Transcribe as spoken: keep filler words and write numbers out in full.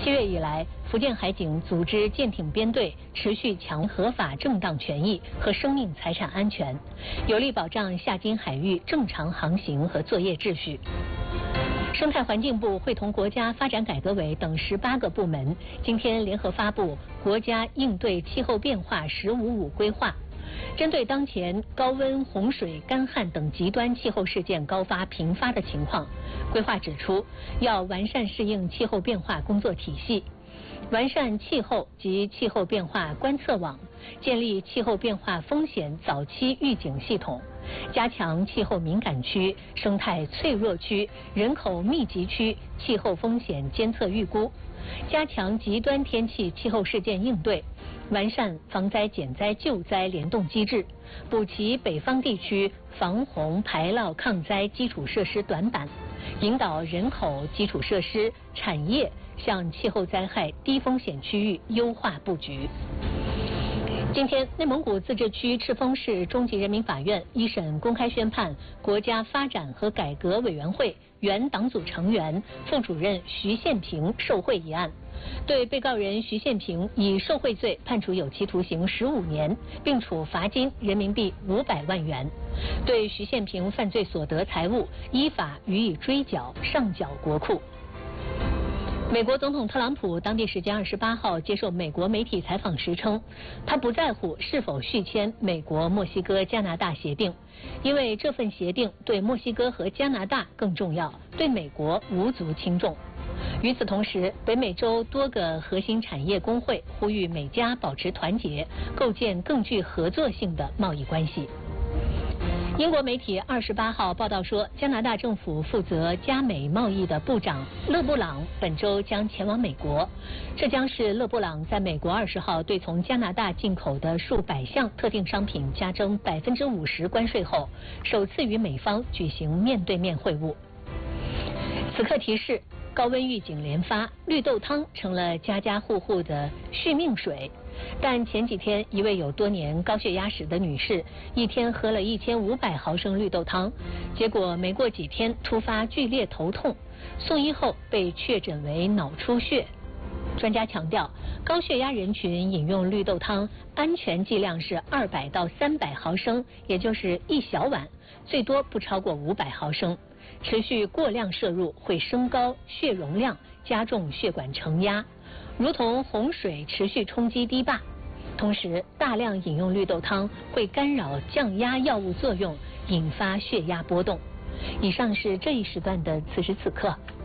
七月以来，福建海警组织舰艇编队持续强合法正当权益和生命财产安全，有力保障下金海域正常航行和作业秩序。生态环境部会同国家发展改革委等十八个部门，今天联合发布国家应对气候变化“十五五”规划。针对当前高温、洪水、干旱等极端气候事件高发频发的情况，规划指出，要完善适应气候变化工作体系，完善气候及气候变化观测网，建立气候变化风险早期预警系统，加强气候敏感区、生态脆弱区、人口密集区气候风险监测预估，加强极端天气气候事件应对，完善防灾减灾救灾联动机制，补齐北方地区防洪排涝抗灾基础设施短板，引导人口、基础设施、产业向气候灾害低风险区域优化布局。今天，内蒙古自治区赤峰市中级人民法院一审公开宣判国家发展和改革委员会原党组成员、副主任徐宪平受贿一案，对被告人徐宪平以受贿罪判处有期徒刑十五年，并处罚金人民币五百万元，对徐宪平犯罪所得财物依法予以追缴上缴国库。美国总统特朗普当地时间二十八号接受美国媒体采访时称，他不在乎是否续签美国、墨西哥、加拿大协定，因为这份协定对墨西哥和加拿大更重要，对美国无足轻重。与此同时，北美洲多个核心产业工会呼吁美加保持团结，构建更具合作性的贸易关系。英国媒体二十八号报道说，加拿大政府负责加美贸易的部长勒布朗本周将前往美国，这将是勒布朗在美国二十号对从加拿大进口的数百项特定商品加征百分之五十关税后，首次与美方举行面对面会晤。此刻提示：高温预警连发，绿豆汤成了家家户户的续命水。但前几天，一位有多年高血压史的女士，一天喝了一千五百毫升绿豆汤，结果没过几天突发剧烈头痛，送医后被确诊为脑出血。专家强调，高血压人群饮用绿豆汤安全剂量是二百到三百毫升，也就是一小碗，最多不超过五百毫升。持续过量摄入会升高血容量，加重血管承压，如同洪水持续冲击堤坝。同时，大量饮用绿豆汤会干扰降压药物作用，引发血压波动。以上是这一时段的此时此刻。